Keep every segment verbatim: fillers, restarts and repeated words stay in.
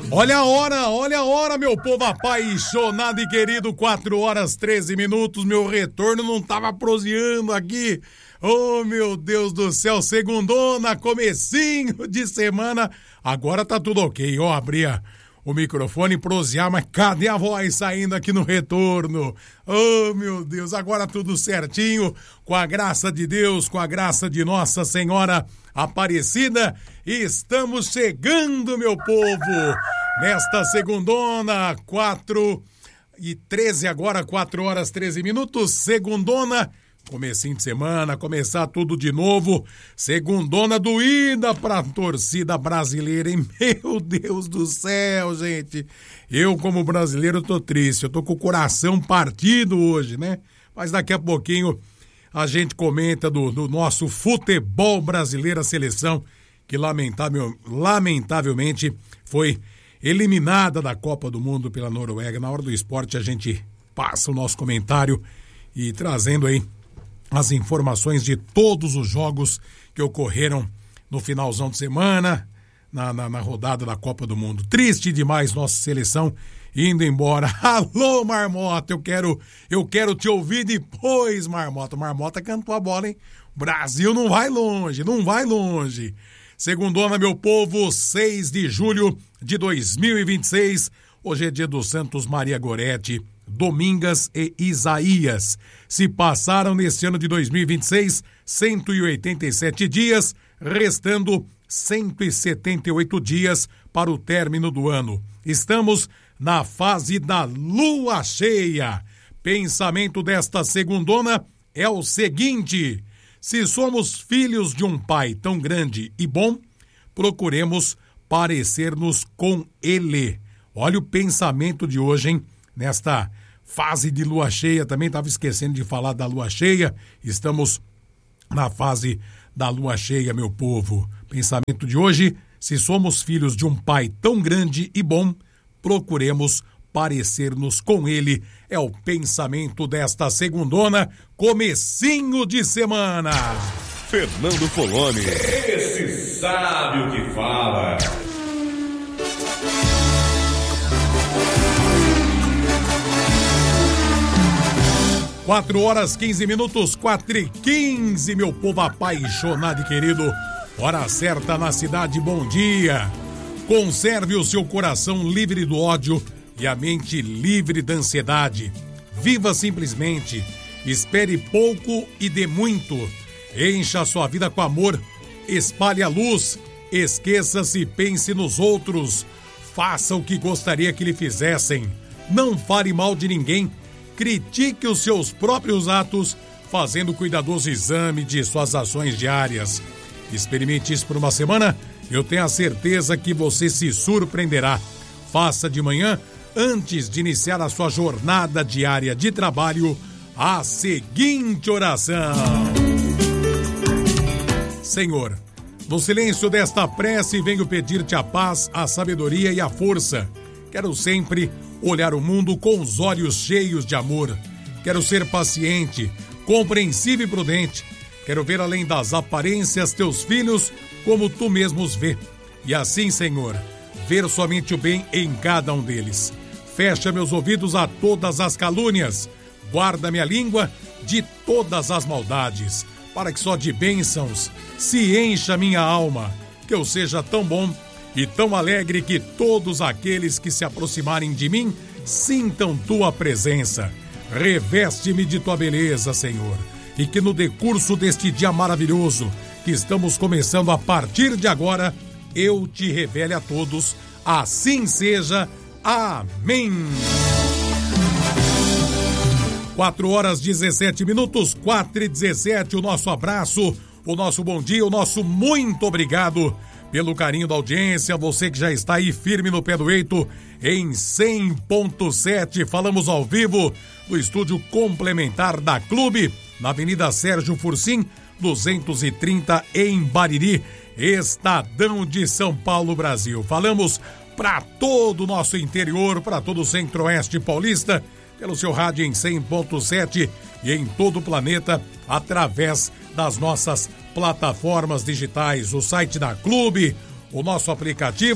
Olha a hora, olha a hora, meu povo apaixonado e querido, quatro horas treze minutos, meu retorno não tava proseando aqui. Oh, meu Deus do céu, segundona, comecinho de semana, agora tá tudo ok, ó, abria o microfone prosear, mas cadê a voz saindo aqui no retorno? Oh, meu Deus, agora tudo certinho, com a graça de Deus, com a graça de Nossa Senhora Aparecida, estamos chegando, meu povo, nesta segundona, quatro e treze agora, quatro horas treze minutos, segundona, comecinho de semana, começar tudo de novo, segundona doída pra torcida brasileira, hein? Meu Deus do céu, gente, eu como brasileiro tô triste, eu tô com o coração partido hoje, né? Mas daqui a pouquinho a gente comenta do, do nosso futebol brasileiro, a seleção que lamentável, lamentavelmente foi eliminada da Copa do Mundo pela Noruega. Na hora do esporte a gente passa o nosso comentário e trazendo aí as informações de todos os jogos que ocorreram no finalzão de semana, na, na, na rodada da Copa do Mundo. Triste demais nossa seleção indo embora. Alô, Marmota, eu quero, eu quero te ouvir depois, Marmota. Marmota cantou a bola, hein? Brasil não vai longe, não vai longe. Segundona, meu povo, seis de julho de dois mil e vinte e seis. Hoje é dia dos Santos Maria Gorete, Domingas e Isaías. Se passaram neste ano de dois mil e vinte e seis cento e oitenta e sete dias, restando cento e setenta e oito dias para o término do ano. Estamos na fase da lua cheia. Pensamento desta segundona é o seguinte: se somos filhos de um pai tão grande e bom, procuremos parecer-nos com ele. Olha o pensamento de hoje, hein? Nesta fase de lua cheia, também estava esquecendo de falar da lua cheia, estamos na fase da lua cheia, meu povo. Pensamento de hoje: se somos filhos de um pai tão grande e bom, procuremos parecer-nos com ele. É o pensamento desta segundona, comecinho de semana. Fernando Poloni, esse sabe o que fala. Quatro horas, quinze minutos, quatro e quinze, meu povo apaixonado e querido. Hora certa na cidade, bom dia. Conserve o seu coração livre do ódio e a mente livre da ansiedade. Viva simplesmente, espere pouco e dê muito. Encha a sua vida com amor, espalhe a luz, esqueça-se e pense nos outros. Faça o que gostaria que lhe fizessem. Não fale mal de ninguém. Critique os seus próprios atos, fazendo cuidadoso exame de suas ações diárias. Experimente isso por uma semana, eu tenho a certeza que você se surpreenderá. Faça de manhã, antes de iniciar a sua jornada diária de trabalho, a seguinte oração: Senhor, no silêncio desta prece venho pedir-te a paz, a sabedoria e a força. Quero sempre olhar o mundo com os olhos cheios de amor. Quero ser paciente, compreensivo e prudente. Quero ver além das aparências teus filhos como tu mesmo os vê. E assim, Senhor, ver somente o bem em cada um deles. Fecha meus ouvidos a todas as calúnias. Guarda minha língua de todas as maldades, para que só de bênçãos se encha minha alma. Que eu seja tão bom e tão alegre que todos aqueles que se aproximarem de mim sintam tua presença. Reveste-me de tua beleza, Senhor, e que no decurso deste dia maravilhoso que estamos começando a partir de agora, eu te revele a todos. Assim seja. Amém. quatro horas dezessete minutos, quatro e dezessete, o nosso abraço, o nosso bom dia, o nosso muito obrigado pelo carinho da audiência, você que já está aí firme no pé do eito em cem ponto sete. Falamos ao vivo do estúdio complementar da Clube, na Avenida Sérgio Fursim, duzentos e trinta, em Bariri, Estadão de São Paulo, Brasil. Falamos para todo o nosso interior, para todo o centro-oeste paulista, pelo seu rádio em cem ponto sete e em todo o planeta, através das nossas plataformas digitais, o site da Clube, o nosso aplicativo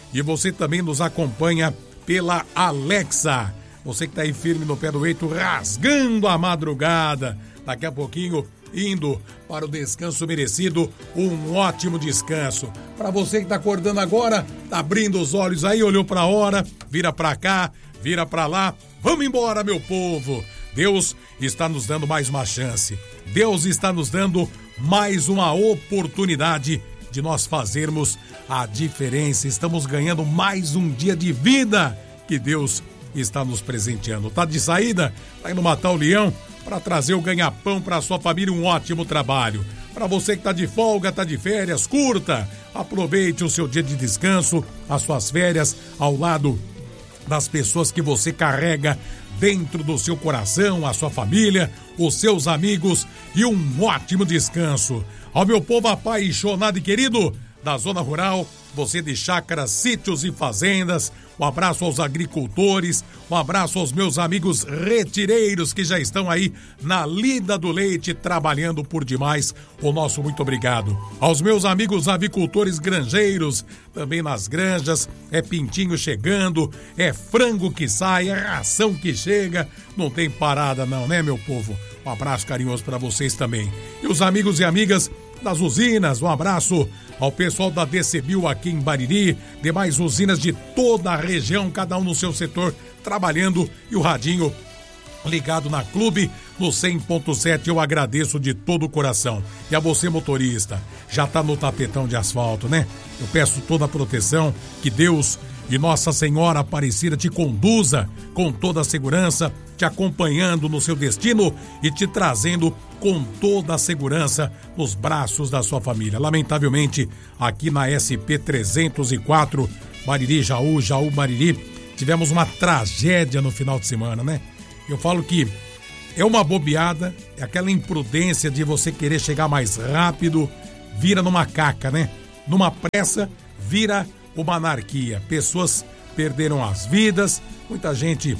E você também nos acompanha pela Alexa. Você que tá aí firme no pé do eito, rasgando a madrugada. Daqui a pouquinho, indo para o descanso merecido, um ótimo descanso. Para você que tá acordando agora, tá abrindo os olhos aí, olhou pra hora, vira pra cá, vira pra lá. Vamos embora, meu povo. Deus está nos dando mais uma chance. Deus está nos dando mais uma oportunidade de nós fazermos a diferença. Estamos ganhando mais um dia de vida que Deus está nos presenteando. Tá de saída? Tá indo matar o leão para trazer o ganha-pão para sua família, um ótimo trabalho. Para você que tá de folga, tá de férias, curta, aproveite o seu dia de descanso, as suas férias ao lado das pessoas que você carrega dentro do seu coração, a sua família, os seus amigos e um ótimo descanso. Ao meu povo apaixonado e querido da zona rural, você de chácaras, sítios e fazendas, um abraço aos agricultores, um abraço aos meus amigos retireiros que já estão aí na lida do leite trabalhando por demais. O nosso muito obrigado. Aos meus amigos avicultores granjeiros, também nas granjas, é pintinho chegando, é frango que sai, é ração que chega, não tem parada não, né, meu povo? Um abraço carinhoso para vocês também. E os amigos e amigas das usinas, um abraço ao pessoal da Decebio aqui em Bariri, demais usinas de toda a região, cada um no seu setor, trabalhando, e o radinho ligado na Clube, no cem ponto sete, eu agradeço de todo o coração. E a você, motorista, já tá no tapetão de asfalto, né? Eu peço toda a proteção, que Deus e Nossa Senhora Aparecida te conduza com toda a segurança, te acompanhando no seu destino e te trazendo com toda a segurança nos braços da sua família. Lamentavelmente, aqui na S P trezentos e quatro, Bariri, Jaú, Jaú, Bariri, tivemos uma tragédia no final de semana, né? Eu falo que é uma bobeada, é aquela imprudência de você querer chegar mais rápido, vira numa caca, né? Numa pressa, vira uma anarquia. Pessoas perderam as vidas, muita gente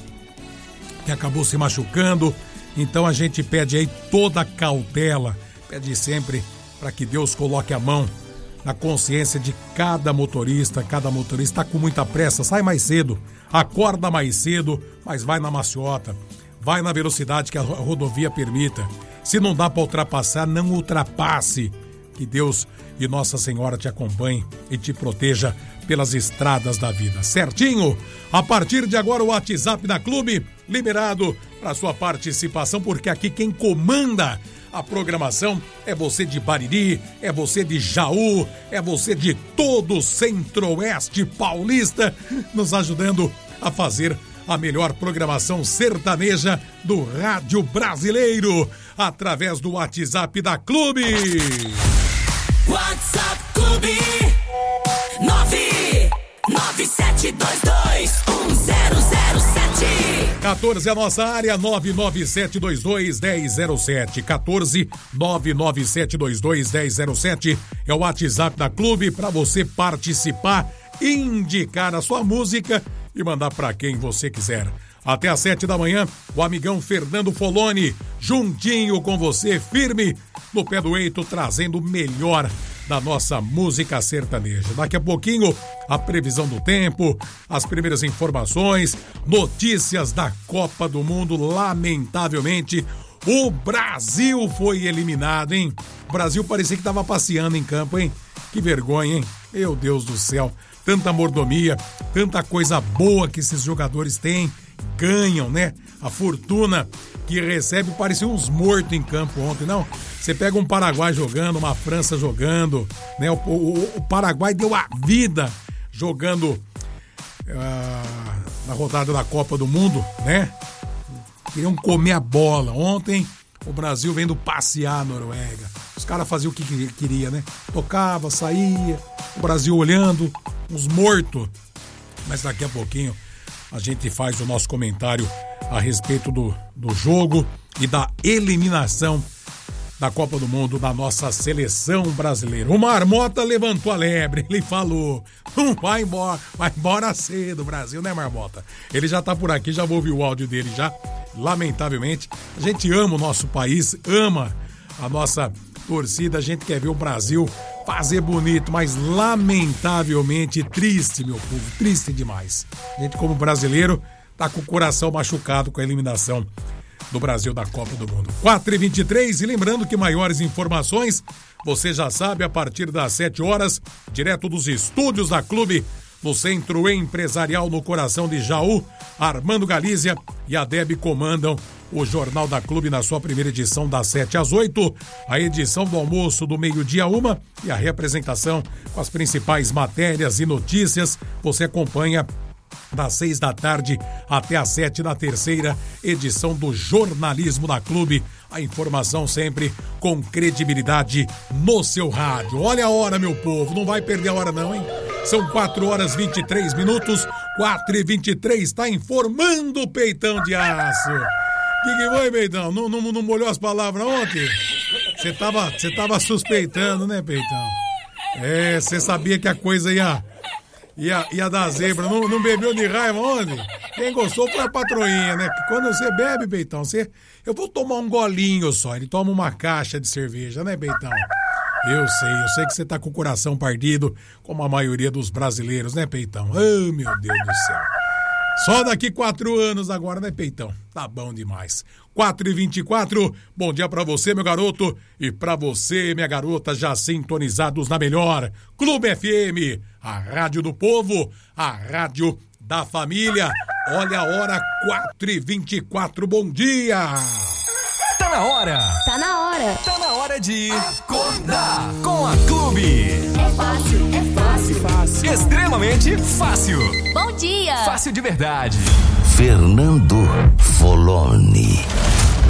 que acabou se machucando. Então a gente pede aí toda a cautela, pede sempre para que Deus coloque a mão na consciência de cada motorista. Cada motorista está com muita pressa, sai mais cedo, acorda mais cedo, mas vai na maciota, vai na velocidade que a rodovia permita. Se não dá para ultrapassar, não ultrapasse. Que Deus e Nossa Senhora te acompanhem e te proteja pelas estradas da vida. Certinho? A partir de agora o WhatsApp da Clube liberado para sua participação, porque aqui quem comanda a programação é você de Bariri, é você de Jaú, é você de todo o Centro-Oeste paulista, nos ajudando a fazer a melhor programação sertaneja do rádio brasileiro, através do WhatsApp da Clube. WhatsApp Clube nove nove sete dois dois um zero zero sete. quatorze é a nossa área, nove nove sete dois dois um zero zero sete. quatorze nove nove sete dois dois um zero zero sete é o WhatsApp da Clube para você participar, indicar a sua música e mandar para quem você quiser. Até às sete da manhã, o amigão Fernando Foloni, juntinho com você, firme no pé do eito, trazendo o melhor da nossa música sertaneja. Daqui a pouquinho, a previsão do tempo, as primeiras informações, notícias da Copa do Mundo. Lamentavelmente, o Brasil foi eliminado, hein? O Brasil parecia que estava passeando em campo, hein? Que vergonha, hein? Meu Deus do céu. Tanta mordomia, tanta coisa boa que esses jogadores têm, ganham, né? A fortuna que recebe, parecia uns mortos em campo ontem, não? Você pega um Paraguai jogando, uma França jogando, né? O, o, o Paraguai deu a vida jogando uh, na rodada da Copa do Mundo, né? Queriam comer a bola. Ontem, o Brasil vendo passear a Noruega. Os caras faziam o que queria, né? Tocava, saía, o Brasil olhando, uns mortos. Mas daqui a pouquinho a gente faz o nosso comentário a respeito do, do jogo e da eliminação da Copa do Mundo da nossa seleção brasileira. O Marmota levantou a lebre, ele falou, hum, vai embora, vai embora cedo, Brasil, né, Marmota? Ele já tá por aqui, já vou ouvir o áudio dele já. Lamentavelmente, a gente ama o nosso país, ama a nossa torcida, a gente quer ver o Brasil fazer bonito, mas lamentavelmente triste, meu povo, triste demais. A gente, como brasileiro, tá com o coração machucado com a eliminação do Brasil da Copa do Mundo. quatro e vinte e três, e lembrando que maiores informações, você já sabe, a partir das sete horas, direto dos estúdios da Clube, no Centro Empresarial, no coração de Jaú, Armando Galícia e a Deb comandam o Jornal da Clube na sua primeira edição das sete às oito, a edição do almoço do meio-dia uma e a reapresentação com as principais matérias e notícias. Você acompanha das seis da tarde até às sete na terceira edição do Jornalismo da Clube. A informação sempre com credibilidade no seu rádio. Olha a hora, meu povo, não vai perder a hora não, hein? São quatro horas e vinte e três minutos, quatro e vinte e três, tá informando o Peitão de Aço. O que, que foi, Peitão? Não, não, não molhou as palavras ontem? Você tava, você tava suspeitando, né, Peitão? É, você sabia que a coisa ia... Ia, ia dar zebra, não, não bebeu de raiva ontem? Quem gostou foi a patroinha, né? Que quando você bebe, Beitão, você... Eu vou tomar um golinho só, ele toma uma caixa de cerveja, né, Beitão? Eu sei, eu sei que você tá com o coração partido, como a maioria dos brasileiros, né, Peitão? Oh, meu Deus do céu. Só daqui quatro anos agora, né, Peitão? Tá bom demais. quatro e vinte e quatro, bom dia pra você, meu garoto, e pra você, minha garota, já sintonizados na melhor Clube F M, a rádio do povo, a rádio da família. Olha a hora, quatro e vinte e quatro, bom dia! Tá na hora! Tá na hora! Tá na hora de acordar com a Clube! É fácil, é fácil, fácil. Extremamente fácil! Bom dia! Fácil de verdade! Fernando Foloni.